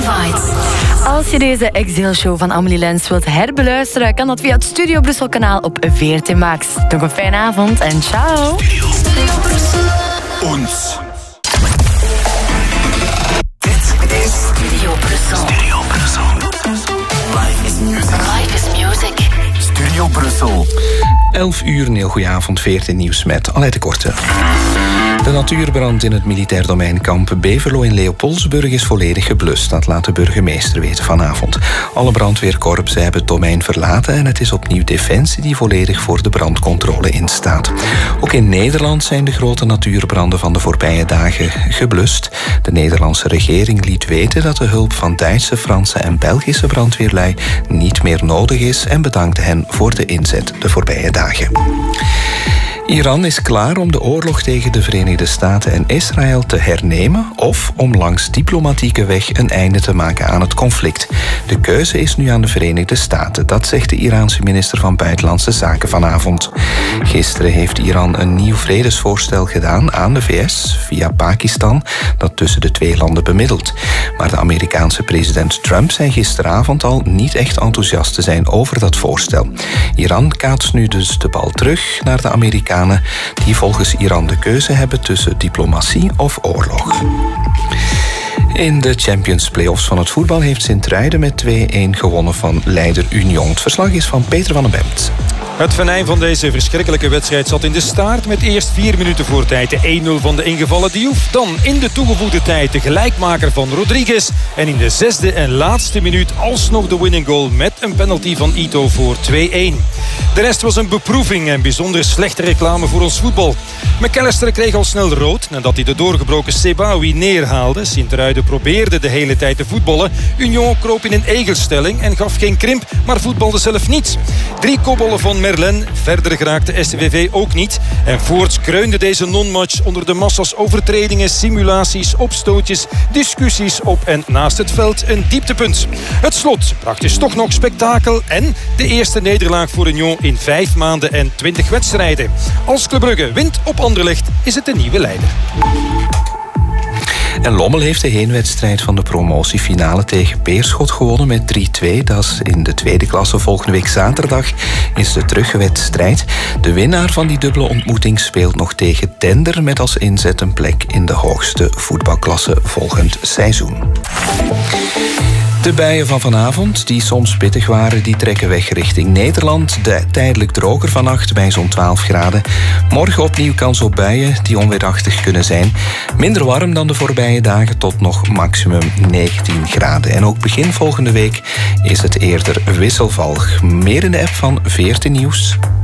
Vibes. Als je deze Exile-show van Amelie Lens wilt herbeluisteren, kan dat via het Studio Brussel kanaal op VRT Max. Nog een fijne avond en ciao. Studio Brussel. Ons. Dit is Studio Brussel. Studio Brussel. Life is music. Life is music. Studio Brussel. 11 uur, een heel goede avond, VRT Nieuws met Alette Korte. De natuurbrand in het militair domeinkamp Beverlo in Leopoldsburg is volledig geblust. Dat laat de burgemeester weten vanavond. Alle brandweerkorpsen hebben het domein verlaten en het is opnieuw Defensie die volledig voor de brandcontrole instaat. Ook in Nederland zijn de grote natuurbranden van de voorbije dagen geblust. De Nederlandse regering liet weten dat de hulp van Duitse, Franse en Belgische brandweerlui niet meer nodig is en bedankte hen voor de inzet de voorbije dagen. Iran is klaar om de oorlog tegen de Verenigde Staten en Israël te hernemen of om langs diplomatieke weg een einde te maken aan het conflict. De keuze is nu aan de Verenigde Staten, dat zegt de Iraanse minister van Buitenlandse Zaken vanavond. Gisteren heeft Iran een nieuw vredesvoorstel gedaan aan de VS via Pakistan, dat tussen de twee landen bemiddelt. Maar de Amerikaanse president Trump zei gisteravond al niet echt enthousiast te zijn over dat voorstel. Iran kaatst nu dus de bal terug naar de Amerikanen, die volgens Iran de keuze hebben tussen diplomatie of oorlog. In de Champions Playoffs van het voetbal heeft Sint-Truiden met 2-1 gewonnen van leider Union. Het verslag is van Peter van den Bemt. Het venijn van deze verschrikkelijke wedstrijd zat in de staart met eerst 4 minuten voor tijd de 1-0 van de ingevallen Diouf. Dan in de toegevoegde tijd de gelijkmaker van Rodriguez. En in de 6e en laatste minuut alsnog de winning goal met een penalty van Ito voor 2-1. De rest was een beproeving en bijzonder slechte reclame voor ons voetbal. McAllister kreeg al snel rood nadat hij de doorgebroken Sebaoui neerhaalde. Sint-Truiden probeerde de hele tijd te voetballen. Union kroop in een egelstelling en gaf geen krimp, maar voetbalde zelf niet. 3 kopballen van Merlin, verder geraakte STVV ook niet. En voorts kreunde deze non-match onder de massa's overtredingen, simulaties, opstootjes, discussies op en naast het veld een dieptepunt. Het slot bracht dus toch nog spektakel en de eerste nederlaag voor Union in 5 maanden en 20 wedstrijden. Als Club Brugge wint op Anderlecht is het de nieuwe leider. En Lommel heeft de heenwedstrijd van de promotiefinale tegen Beerschot gewonnen met 3-2. Dat is in de tweede klasse. Volgende week zaterdag is de terugwedstrijd. De winnaar van die dubbele ontmoeting speelt nog tegen Dender met als inzet een plek in de hoogste voetbalklasse volgend seizoen. De buien van vanavond, die soms pittig waren, die trekken weg richting Nederland. Tijdelijk droger vannacht bij zo'n 12 graden. Morgen opnieuw kans op buien die onweerachtig kunnen zijn. Minder warm dan de voorbije dagen tot nog maximum 19 graden. En ook begin volgende week is het eerder wisselvallig. Meer in de app van VRT Nieuws.